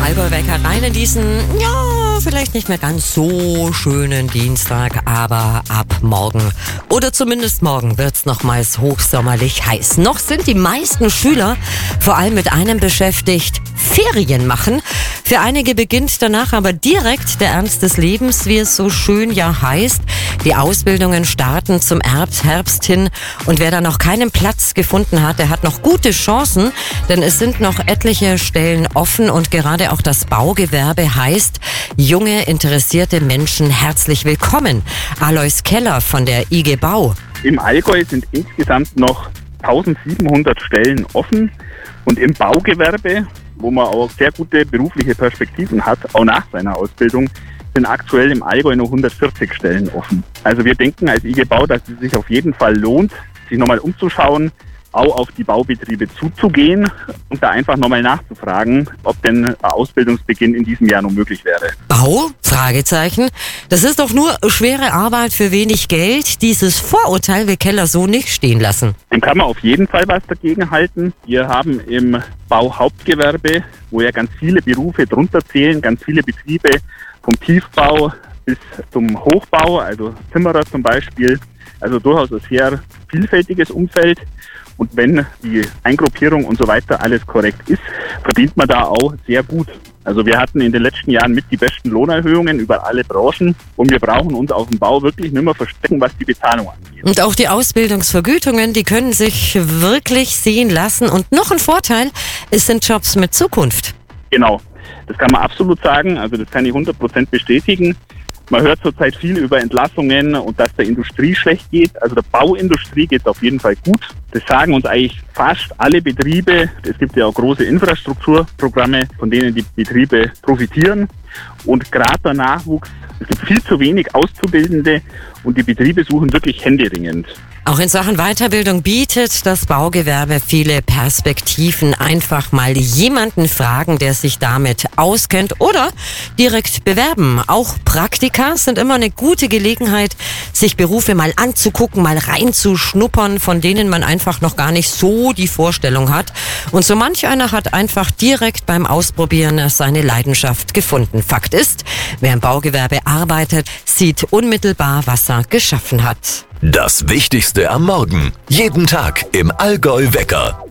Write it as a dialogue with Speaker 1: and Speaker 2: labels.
Speaker 1: Allgäu-Wecker rein in diesen, ja, vielleicht nicht mehr ganz so schönen Dienstag, aber ab morgen oder zumindest morgen wird's nochmals hochsommerlich heiß. Noch sind die meisten Schüler vor allem mit einem beschäftigt: Ferien machen. Für einige beginnt danach aber direkt der Ernst des Lebens, wie es so schön ja heißt. Die Ausbildungen starten zum Herbst hin und wer da noch keinen Platz gefunden hat, der hat noch gute Chancen, denn es sind noch etliche Stellen offen und gerade auch das Baugewerbe heißt: junge, interessierte Menschen herzlich willkommen. Alois Keller von der IG Bau.
Speaker 2: Im Allgäu sind insgesamt noch 1700 Stellen offen und im Baugewerbe, wo man auch sehr gute berufliche Perspektiven hat, auch nach seiner Ausbildung, sind aktuell im Allgäu nur 140 Stellen offen. Also wir denken als IG Bau, dass es sich auf jeden Fall lohnt, sich nochmal umzuschauen, auch auf die Baubetriebe zuzugehen und da einfach nochmal nachzufragen, ob denn ein Ausbildungsbeginn in diesem Jahr noch möglich wäre.
Speaker 1: Bau? Fragezeichen. Das ist doch nur schwere Arbeit für wenig Geld. Dieses Vorurteil will Keller so nicht stehen lassen.
Speaker 2: Dem kann man auf jeden Fall was dagegen halten. Wir haben im Bauhauptgewerbe, wo ja ganz viele Berufe drunter zählen, ganz viele Betriebe vom Tiefbau bis zum Hochbau, also Zimmerer zum Beispiel, also durchaus ein sehr vielfältiges Umfeld. Und wenn die Eingruppierung und so weiter alles korrekt ist, verdient man da auch sehr gut. Also wir hatten in den letzten Jahren mit die besten Lohnerhöhungen über alle Branchen und wir brauchen uns auf dem Bau wirklich nicht mehr verstecken, was die Bezahlung angeht.
Speaker 1: Und auch die Ausbildungsvergütungen, die können sich wirklich sehen lassen. Und noch ein Vorteil, es sind Jobs mit Zukunft.
Speaker 2: Genau, das kann man absolut sagen. Also das kann ich 100% bestätigen. Man hört zurzeit viel über Entlassungen und dass der Industrie schlecht geht. Also der Bauindustrie geht es auf jeden Fall gut. Das sagen uns eigentlich fast alle Betriebe. Es gibt ja auch große Infrastrukturprogramme, von denen die Betriebe profitieren. Und gerade der Nachwuchs, es gibt viel zu wenig Auszubildende und die Betriebe suchen wirklich händeringend.
Speaker 1: Auch in Sachen Weiterbildung bietet das Baugewerbe viele Perspektiven. Einfach mal jemanden fragen, der sich damit auskennt oder direkt bewerben. Auch Praktika sind immer eine gute Gelegenheit, sich Berufe mal anzugucken, mal reinzuschnuppern, von denen man einfach noch gar nicht so die Vorstellung hat. Und so manch einer hat einfach direkt beim Ausprobieren seine Leidenschaft gefunden. Fakt ist, wer im Baugewerbe arbeitet, sieht unmittelbar, was er geschaffen hat.
Speaker 3: Das Wichtigste am Morgen. Jeden Tag im Allgäu-Wecker.